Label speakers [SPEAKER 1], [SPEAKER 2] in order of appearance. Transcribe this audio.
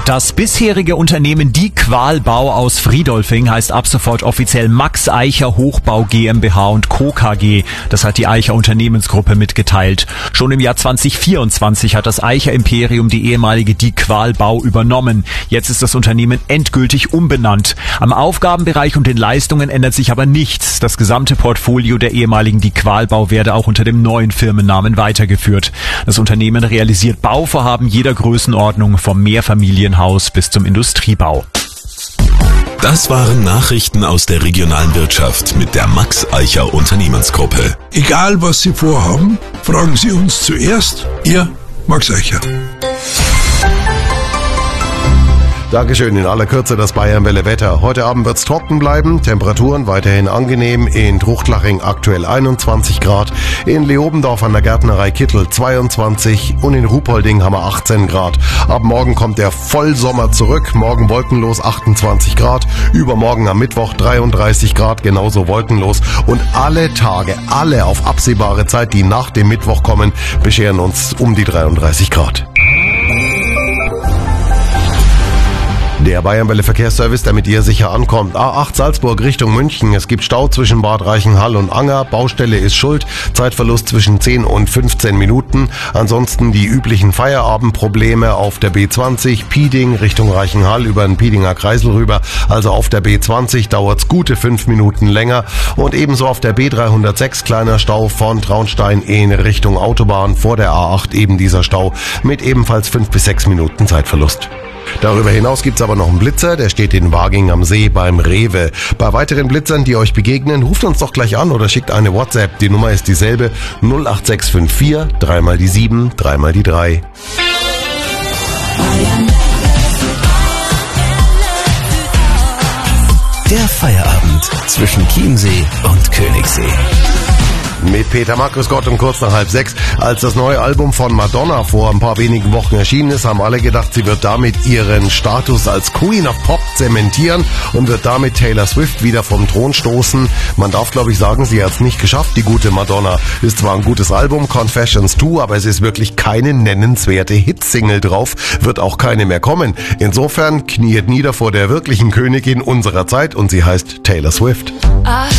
[SPEAKER 1] Das bisherige Unternehmen Die Qualbau aus Friedolfing heißt ab sofort offiziell Max Eicher Hochbau GmbH und Co. KG. Das hat die Eicher Unternehmensgruppe mitgeteilt. Schon im Jahr 2024 hat das Eicher Imperium die ehemalige Die Qualbau übernommen. Jetzt ist das Unternehmen endgültig umbenannt. Am Aufgabenbereich und den Leistungen ändert sich aber nichts. Das gesamte Portfolio der ehemaligen Die Qualbau werde auch unter dem neuen Firmennamen weitergeführt. Das Unternehmen realisiert Bauvorhaben jeder Größenordnung, vom Mehrfamilienhaus bis zum Industriebau.
[SPEAKER 2] Das waren Nachrichten aus der regionalen Wirtschaft mit der Max Eicher Unternehmensgruppe.
[SPEAKER 3] Egal was Sie vorhaben, fragen Sie uns zuerst. Ihr Max Eicher.
[SPEAKER 4] Dankeschön, in aller Kürze das Bayernwelle Wetter. Heute Abend wird's trocken bleiben, Temperaturen weiterhin angenehm, in Truchtlaching aktuell 21 Grad, in Leobendorf an der Gärtnerei Kittel 22 und in Ruhpolding haben wir 18 Grad. Ab morgen kommt der Vollsommer zurück, morgen wolkenlos 28 Grad, übermorgen am Mittwoch 33 Grad, genauso wolkenlos und alle Tage, alle auf absehbare Zeit, die nach dem Mittwoch kommen, bescheren uns um die 33 Grad. Der Bayernwelle Verkehrsservice, damit ihr sicher ankommt. A8 Salzburg Richtung München. Es gibt Stau zwischen Bad Reichenhall und Anger. Baustelle ist schuld. Zeitverlust zwischen 10 und 15 Minuten. Ansonsten die üblichen Feierabendprobleme auf der B20 Pieding Richtung Reichenhall über den Piedinger Kreisel rüber. Also auf der B20 dauert's gute 5 Minuten länger. Und ebenso auf der B306 kleiner Stau von Traunstein in Richtung Autobahn. Vor der A8 eben dieser Stau mit ebenfalls 5 bis 6 Minuten Zeitverlust. Darüber hinaus gibt's aber noch einen Blitzer, der steht in Waging am See beim Rewe. Bei weiteren Blitzern, die euch begegnen, ruft uns doch gleich an oder schickt eine WhatsApp. Die Nummer ist dieselbe, 08654 3 mal die 7, 3 mal die 3.
[SPEAKER 2] Der Feierabend zwischen Chiemsee und Königssee.
[SPEAKER 4] Mit Peter Mack, grüß Gott, um kurz nach 5:30. Als das neue Album von Madonna vor ein paar wenigen Wochen erschienen ist, haben alle gedacht, sie wird damit ihren Status als Queen of Pop zementieren und wird damit Taylor Swift wieder vom Thron stoßen. Man darf, glaube ich, sagen, sie hat es nicht geschafft, die gute Madonna. Ist zwar ein gutes Album, Confessions 2, aber es ist wirklich keine nennenswerte Hitsingle drauf, wird auch keine mehr kommen. Insofern kniet nieder vor der wirklichen Königin unserer Zeit und sie heißt Taylor Swift.